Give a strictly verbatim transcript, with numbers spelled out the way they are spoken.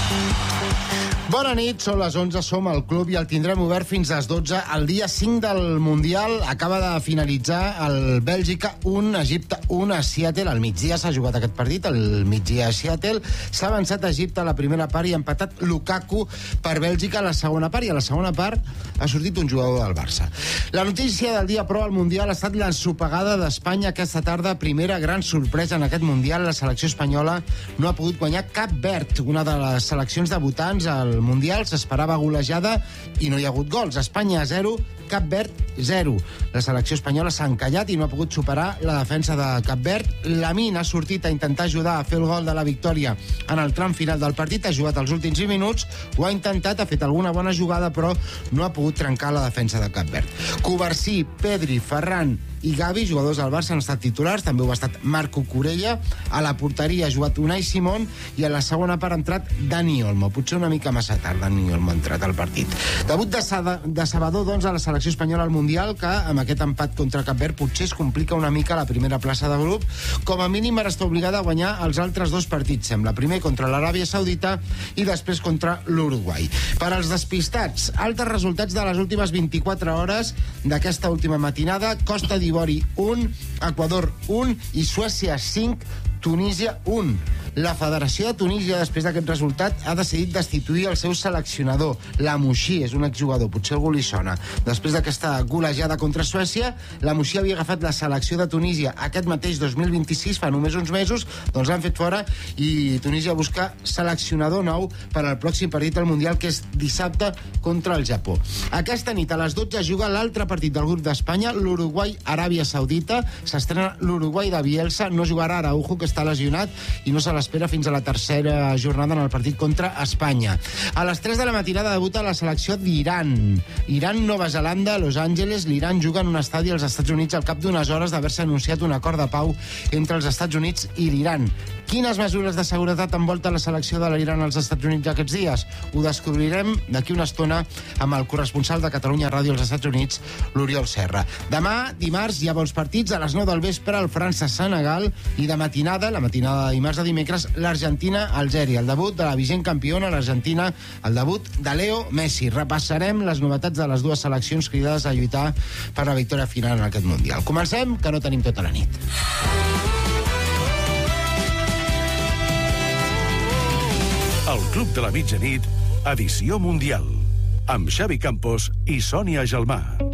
Bona nit, són les onze, som al club i el tindrem obert fins a les dotze. El dia cinc del Mundial acaba de finalitzar el Bèlgica un, Egipte un a Seattle. Al migdia s'ha jugat aquest partit, al migdia a Seattle. S'ha avançat a Egipte a la primera part i ha empatat Lukaku per Bèlgica a la segona part, i a la segona part ha sortit un jugador del Barça. La notícia del dia, però, al Mundial ha estat l'ensopegada d'Espanya aquesta tarda. Primera gran sorpresa en aquest Mundial, la selecció espanyola no ha pogut guanyar Cap Verd, una de les seleccions debutants al Mundial. S'esperava golejada i no hi ha hagut gols. Espanya zero, Cap Verd zero. La selecció espanyola s'ha encallat i no ha pogut superar la defensa de Cap Verd. Lamine ha sortit a intentar ajudar a fer el gol de la victòria en el tram final del partit, ha jugat els últims vint minuts, ho ha intentat, ha fet alguna bona jugada, però no ha pogut trencar la defensa de Cap Verd. Covarsí, Pedri, Ferran i Gavi, jugadors del Barça, han estat titulars, també ho ha estat Marco Corella. A la porteria ha jugat Unai Simón i a la segona part ha entrat Dani Olmo. Potser una mica massa tard Dani Olmo ha entrat al partit. Debut de, de Sabador, doncs, a la selecció espanyola al Mundial, que amb aquest empat contra Cap Verd potser es complica una mica la primera plaça de grup. Com a mínim ara està obligada a guanyar els altres dos partits, sembla. Primer contra l'Aràbia Saudita i després contra l'Uruguai. Per als despistats, altres resultats de les últimes vint-i-quatre hores d'aquesta última matinada: Costa d'Ivori un, Equador un i Suècia cinc, Tunísia un. La Federació de Tunísia, després d'aquest resultat, ha decidit destituir el seu seleccionador, Lamouchi, és un exjugador, potser algú li sona. Després d'aquesta golejada contra Suècia, Lamouchi havia agafat la selecció de Tunísia aquest mateix dos mil vint-i-sis, fa només uns mesos, doncs l'han fet fora i Tunísia busca seleccionador nou per al pròxim partit al Mundial, que és dissabte contra el Japó. Aquesta nit a les dotze juga l'altre partit del grup d'Espanya, l'Uruguai-Aràbia Saudita. S'estrena l'Uruguai de Bielsa, no jugarà Araujo, que està lesionat, i no se l'espera fins a la tercera jornada en el partit contra Espanya. A les tres de la matinada debuta la selecció d'Iran. Iran-Nova Zelanda, Los Angeles. L'Iran juga en un estadi als Estats Units al cap d'unes hores d'haver-se anunciat un acord de pau entre els Estats Units i l'Iran. Quines mesures de seguretat envolta la selecció de l'Iran als Estats Units aquests dies? Ho descobrirem d'aquí una estona amb el corresponsal de Catalunya Ràdio als Estats Units, l'Oriol Serra. Demà, dimarts, hi ha bons partits. A les nou del vespre, el França-Senegal, i de matinada, la matinada de dimarts a dimecres, l'Argentina-Algèria. El debut de la vigent campiona, l'Argentina, el debut de Leo Messi. Repassarem les novetats de les dues seleccions cridades a lluitar per la victòria final en aquest Mundial. Comencem, que no tenim tota la nit. El Club de la Mitjanit, edició Mundial, amb Xavi Campos i Sònia Gelmà.